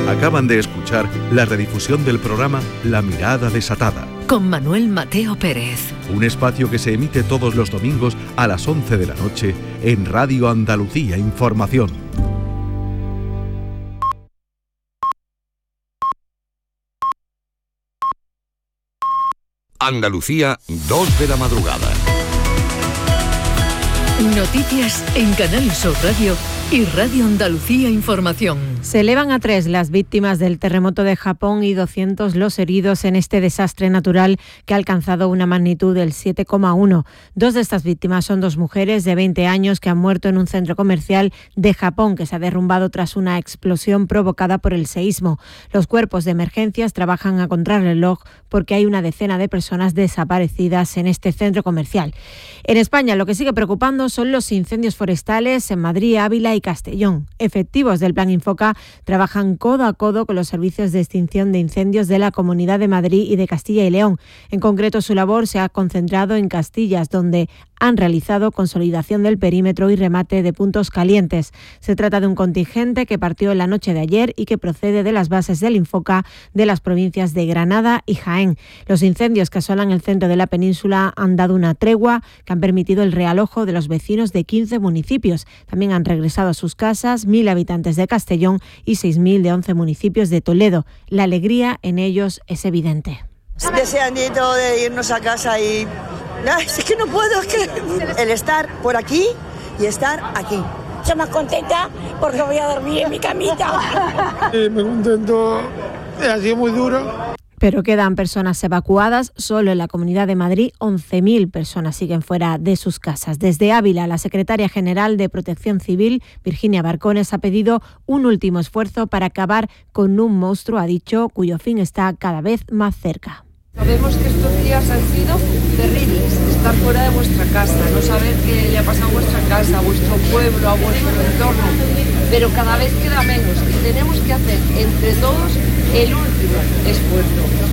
Acaban de escuchar la redifusión del programa La Mirada Desatada, con Manuel Mateo Pérez. Un espacio que se emite todos los domingos a las 11 de la noche en Radio Andalucía Información. Andalucía, 2 de la madrugada. Noticias en Canal Sur Radio y Radio Andalucía Información. Se elevan a 3 las víctimas del terremoto de Japón y 200 los heridos en este desastre natural que ha alcanzado una magnitud del 7,1. 2 de estas víctimas son 2 mujeres de 20 años que han muerto en un centro comercial de Japón que se ha derrumbado tras una explosión provocada por el seísmo. Los cuerpos de emergencias trabajan a contrarreloj porque hay una decena de personas desaparecidas en este centro comercial. En España lo que sigue preocupando son los incendios forestales en Madrid, Ávila y Castellón. Efectivos del Plan Infoca trabajan codo a codo con los servicios de extinción de incendios de la Comunidad de Madrid y de Castilla y León. En concreto, su labor se ha concentrado en Castillas, donde han realizado consolidación del perímetro y remate de puntos calientes. Se trata de un contingente que partió en la noche de ayer y que procede de las bases del Infoca de las provincias de Granada y Jaén. Los incendios que asolan el centro de la península han dado una tregua que han permitido el realojo de los vecinos de 15 municipios. También han regresado a sus casas 1.000 habitantes de Castellón y 6.000 de 11 municipios de Toledo. La alegría en ellos es evidente. Deseandito de irnos a casa y... Ay, es que no puedo, es que el estar por aquí y estar aquí. Estoy más contenta porque voy a dormir en mi camita. Me contento, ha sido muy duro. Pero quedan personas evacuadas. Solo en la Comunidad de Madrid 11.000 personas siguen fuera de sus casas. Desde Ávila, la secretaria general de Protección Civil, Virginia Barcones, ha pedido un último esfuerzo para acabar con un monstruo, ha dicho, cuyo fin está cada vez más cerca. Sabemos que estos días han sido terribles, estar fuera de vuestra casa, no saber qué le ha pasado a vuestra casa, a vuestro pueblo, a vuestro entorno, pero cada vez queda menos y tenemos que hacer entre todos el último esfuerzo.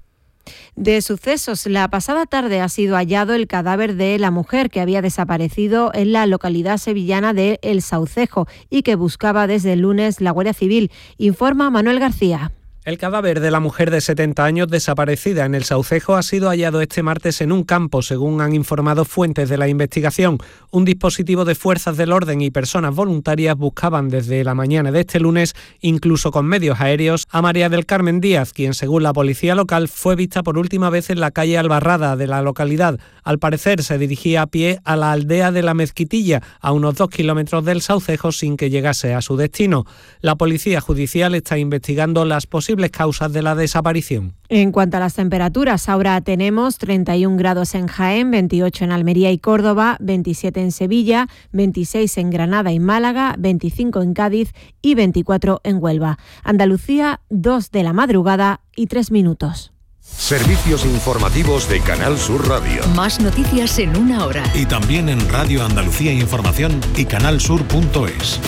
De sucesos, la pasada tarde ha sido hallado el cadáver de la mujer que había desaparecido en la localidad sevillana de El Saucejo y que buscaba desde el lunes la Guardia Civil, informa Manuel García. El cadáver de la mujer de 70 años desaparecida en El Saucejo ha sido hallado este martes en un campo, según han informado fuentes de la investigación. Un dispositivo de fuerzas del orden y personas voluntarias buscaban desde la mañana de este lunes, incluso con medios aéreos, a María del Carmen Díaz, quien, según la policía local, fue vista por última vez en la calle Albarrada de la localidad. Al parecer, se dirigía a pie a la aldea de la Mezquitilla, a unos 2 kilómetros del Saucejo, sin que llegase a su destino. La policía judicial está investigando las posibles causas de la desaparición. En cuanto a las temperaturas, ahora tenemos 31 grados en Jaén, 28 en Almería y Córdoba, 27 en Sevilla, 26 en Granada y Málaga, 25 en Cádiz y 24 en Huelva. Andalucía, 2 de la madrugada y 3 minutos. Servicios informativos de Canal Sur Radio. Más noticias en una hora. Y también en Radio Andalucía Información y canalsur.es.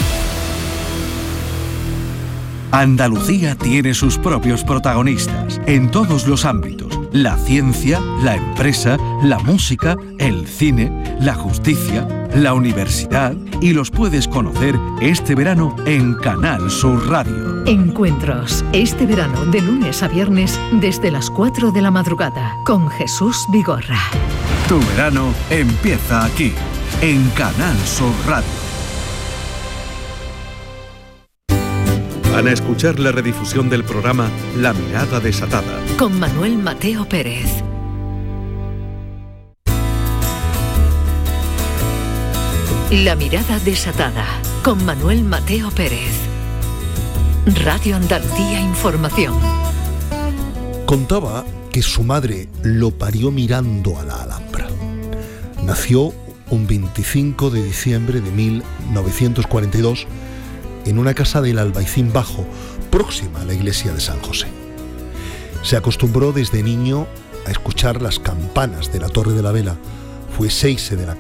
Andalucía tiene sus propios protagonistas en todos los ámbitos: la ciencia, la empresa, la música, el cine, la justicia, la universidad, y los puedes conocer este verano en Canal Sur Radio. Encuentros este verano de lunes a viernes desde las 4 de la madrugada con Jesús Vigorra. Tu verano empieza aquí en Canal Sur Radio. Van a escuchar la redifusión del programa La Mirada Desatada, con Manuel Mateo Pérez. La Mirada Desatada, con Manuel Mateo Pérez. Radio Andalucía Información. Contaba que su madre lo parió mirando a la Alhambra. Nació un 25 de diciembre de 1942 en una casa del Albaicín Bajo, próxima a la iglesia de San José. Se acostumbró desde niño a escuchar las campanas de la Torre de la Vela. Fue seise de la